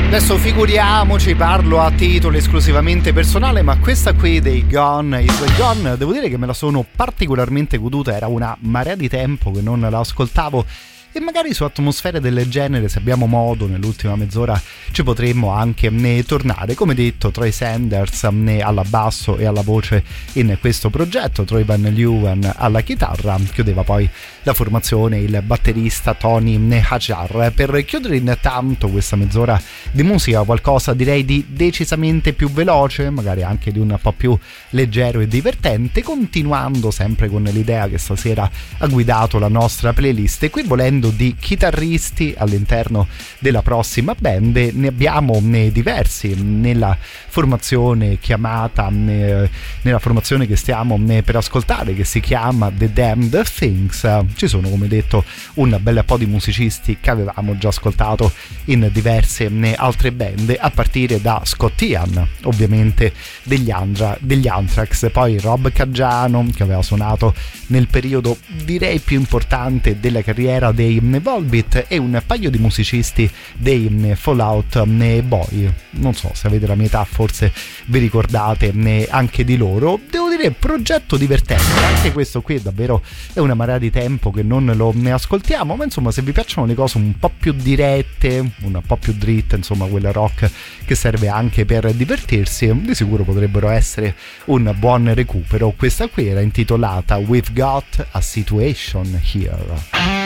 Adesso figuriamoci, parlo a titolo esclusivamente personale, ma questa qui dei Gone is Gone, devo dire che me la sono particolarmente goduta, era una marea di tempo che non la ascoltavo. E magari su atmosfere del genere, se abbiamo modo, nell'ultima mezz'ora ci potremmo anche tornare. Come detto, Troy Sanders alla basso e alla voce in questo progetto, Troy Van Leeuwen alla chitarra, chiudeva poi la formazione il batterista Tony Hajar. Per chiudere intanto questa mezz'ora di musica, qualcosa direi di decisamente più veloce, magari anche di un po' più leggero e divertente, continuando sempre con l'idea che stasera ha guidato la nostra playlist. E qui, volendo di chitarristi all'interno della prossima band, ne abbiamo diversi nella formazione chiamata, nella formazione che stiamo per ascoltare, che si chiama The Damned Things. Ci sono, come detto, un bel po' di musicisti che avevamo già ascoltato in diverse altre band, a partire da Scott Ian, ovviamente degli Anthrax, poi Rob Caggiano, che aveva suonato nel periodo direi più importante della carriera dei Volbeat, e un paio di musicisti dei Fall Out Boy. Non so se avete la mia età, forse vi ricordate anche di loro. Devo dire, progetto divertente, anche questo qui davvero è una marea di tempo che non lo ascoltiamo, ma insomma, se vi piacciono le cose un po' più dirette, un po' più dritte, insomma quel rock che serve anche per divertirsi, di sicuro potrebbero essere un buon recupero. Questa qui era intitolata We've Got a Situation Here.